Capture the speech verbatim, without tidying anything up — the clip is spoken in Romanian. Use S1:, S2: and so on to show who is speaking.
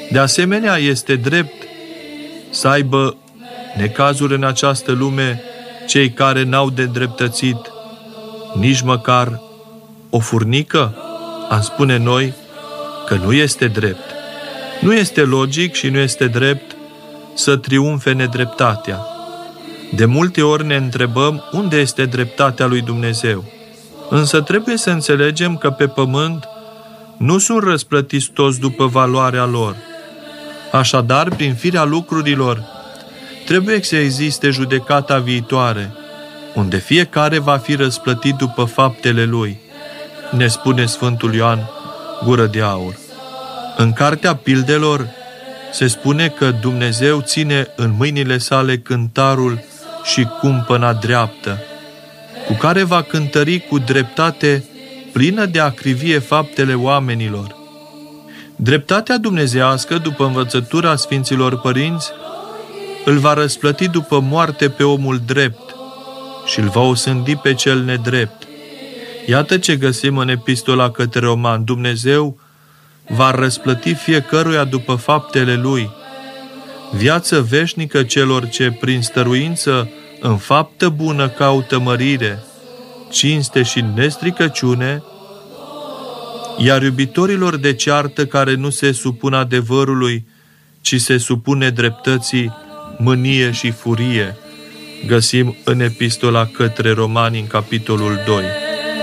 S1: De asemenea, este drept să aibă necazuri în această lume cei care n-au de îndreptățit nici măcar o furnică? Am spune noi că nu este drept. Nu este logic și nu este drept să triumfe nedreptatea. De multe ori ne întrebăm unde este dreptatea lui Dumnezeu. Însă trebuie să înțelegem că pe pământ nu sunt răsplătiți toți după valoarea lor. Așadar, prin firea lucrurilor, trebuie să existe judecata viitoare, unde fiecare va fi răsplătit după faptele lui, ne spune Sfântul Ioan Gură de Aur. În Cartea Pildelor se spune că Dumnezeu ține în mâinile sale cântarul și cumpăna dreaptă, cu care va cântări cu dreptate plină de acrivie faptele oamenilor. Dreptatea dumnezeiască, după învățătura Sfinților Părinți, îl va răsplăti după moarte pe omul drept și îl va osândi pe cel nedrept. Iată ce găsim în Epistola către Roman. Dumnezeu va răsplăti fiecăruia după faptele lui, viață veșnică celor ce prin stăruință în faptă bună caută mărire, cinste și nestricăciune, iar iubitorilor de ceartă care nu se supun adevărului, ci se supune dreptății, mânie și furie, găsim în Epistola către Romani, în capitolul doi.